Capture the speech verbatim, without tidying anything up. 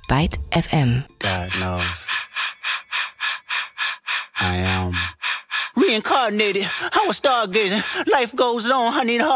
Byte F M. God knows. I am reincarnated. I was stargazing. Life goes on. I need a